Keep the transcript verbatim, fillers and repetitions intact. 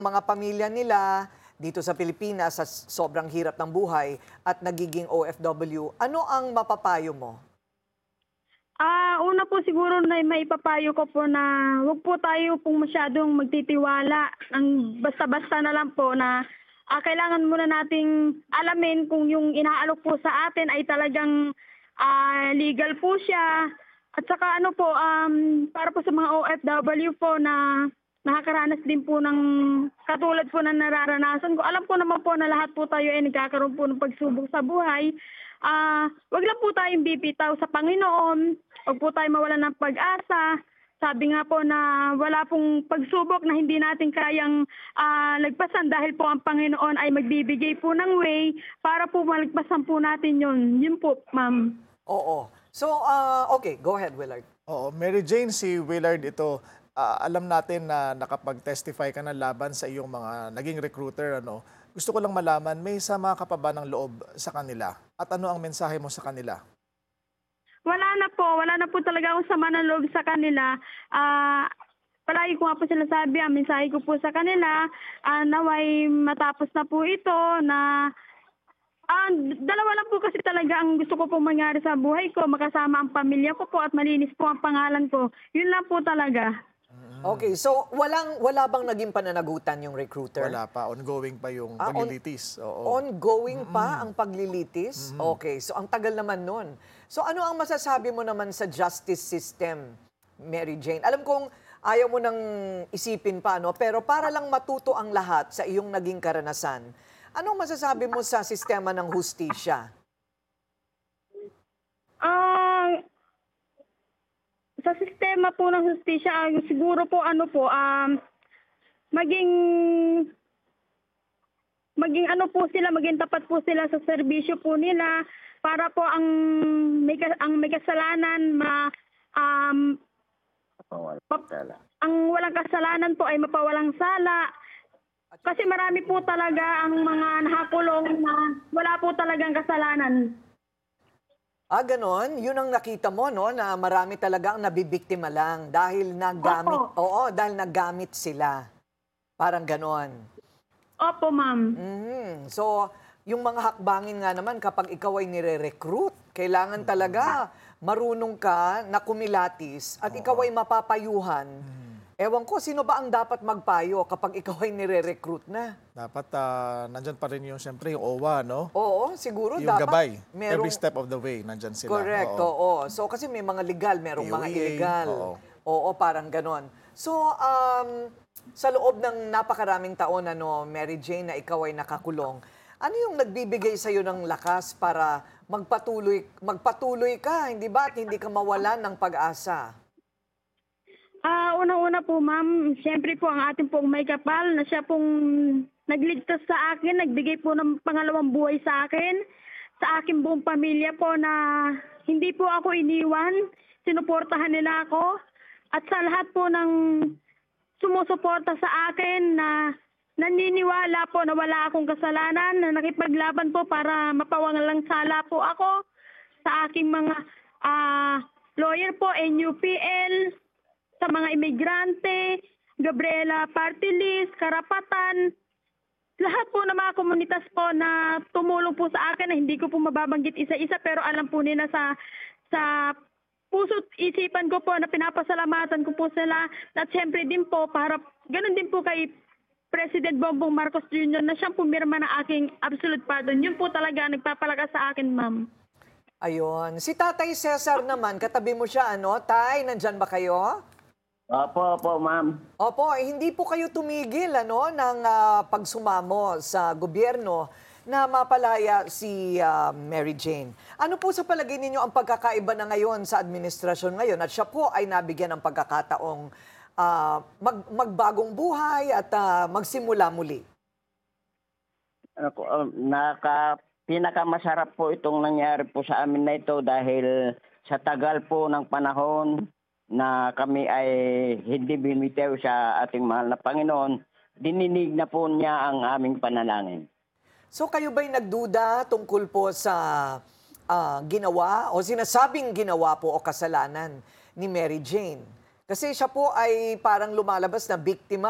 mga pamilya nila dito sa Pilipinas sa sobrang hirap ng buhay at nagiging O F W, ano ang mapapayo mo? Ah, una po siguro na maipapayo ko po na huwag po tayo pong masyadong magtitiwala ang basta-basta na lang po na ah, kailangan muna nating alamin kung yung inaalok po sa atin ay talagang ah, legal po siya. At saka ano po, um, para po sa mga O F W po na nakakaranas din po ng katulad po ng nararanasan ko. Alam ko naman po na lahat po tayo ay nagkakaroon po ng pagsubok sa buhay. Ah, wag lang po tayong bibitaw sa Panginoon. Wag po tayo mawalan ng pag-asa. Sabi nga po na wala pong pagsubok na hindi natin kayang ah, lagpasan dahil po ang Panginoon ay magbibigay po ng way para po malagpasan po natin yun. Yun po, ma'am. Oo. So, ah, okay, go ahead, Willard. Oo, Mary Jane, si Willard ito, ah, alam natin na nakapag-testify ka na laban sa iyong mga naging recruiter. Ano? Gusto ko lang malaman, may sama ka pa ba ng loob sa kanila? At ano ang mensahe mo sa kanila? Wala na po. Wala na po talaga akong sama ng loob sa kanila. Ah, palagi ko nga po sinasabi, ang mensahe ko po sa kanila, ah, naway matapos na po ito na ah, dalawa lang po kasi talaga ang gusto ko po mangyari sa buhay ko, makasama ang pamilya ko po at malinis po ang pangalan ko. Yun lang po talaga. Okay, so walang wala bang naging pananagutan yung recruiter? Wala pa, ongoing pa yung Ah, on- paglilitis. Oo. Ongoing pa ang paglilitis? Okay, so ang tagal naman nun. So ano ang masasabi mo naman sa justice system, Mary Jane? Alam kong ayaw mo nang isipin pa, no? Pero para lang matuto ang lahat sa iyong naging karanasan, anong masasabi mo sa sistema ng hustisya? Ah, sa sistema po ng hustisya, ah, siguro po ano po, um, maging maging ano po sila, maging tapat po sila sa serbisyo po nila para po ang may ka- ang may kasalanan ma um pap- ang walang kasalanan po ay mapawalang sala. Kasi marami po talaga ang mga nakakulong na wala po talagang kasalanan. Ah, ganon? Yun ang nakita mo, no? Na marami talaga ang nabibiktima lang dahil nagamit. Opo. Oo, dahil nagamit sila. Parang ganon. Opo, ma'am. Mhm. So, yung mga hakbangin nga naman kapag ikaw ay nire-recruit, kailangan talaga marunong ka na kumilatis at ikaw ay mapapayuhan. Ewan ko, sino ba ang dapat magpayo kapag ikaw ay nire-recruit na? Dapat ah, nandyan pa rin yung, siyempre, yung O W A, no? Oo, siguro Yung dapat gabay. merong... Every step of the way, nandyan sila. Correct, Oo. oo. So kasi may mga legal, merong mga P O E A, illegal. oo. Oo, parang ganon. So, um, sa loob ng napakaraming taon, ano, Mary Jane, na ikaw ay nakakulong, ano yung nagbibigay sa'yo ng lakas para magpatuloy, magpatuloy ka, hindi ba? At hindi ka mawalan ng pag-asa? Ah, unang-una po, ma'am, siyempre po ang ating pong may kapal na siya pong nagligtas sa akin, nagbigay po ng pangalawang buhay sa akin, sa aking buong pamilya po na hindi po ako iniwan, sinuportahan nila ako, at sa lahat po ng sumusuporta sa akin na naniniwala po na wala akong kasalanan, na nakipaglaban po para mapawalang sala po ako sa aking mga ah, lawyer po, N U P L, sa mga imigrante, Gabriela Party List, Karapatan, lahat po ng mga komunitas po na tumulong po sa akin na hindi ko po mababanggit isa-isa pero alam po nila sa sa puso't isipan ko po na pinapasalamatan ko po sila at syempre din po para ganun din po kay President Bongbong Marcos Junior na siyang pumirma ng aking absolute pardon. Yun po talaga ang nagpapalakas sa akin, ma'am. Ayun. Si Tatay Cesar naman, katabi mo siya, ano? Tay, nandyan ba kayo? Opo, opo, ma'am. Opo, eh, hindi po kayo tumigil ano, ng ah, pagsumamo sa gobyerno na mapalaya si ah, Mary Jane. Ano po sa palagay ninyo ang pagkakaiba na ngayon sa administrasyon ngayon at siya po ay nabigyan ng pagkakataong ah, mag, magbagong buhay at ah, magsimula muli? Ano po, um, naka, pinakamasarap po itong nangyari po sa amin na ito dahil sa tagal po ng panahon na kami ay hindi bumitaw sa ating mahal na Panginoon, dininig na po niya ang aming panalangin. So kayo ba'y nagduda tungkol po sa ah, ginawa o sinasabing ginawa po o kasalanan ni Mary Jane? Kasi siya po ay parang lumalabas na biktima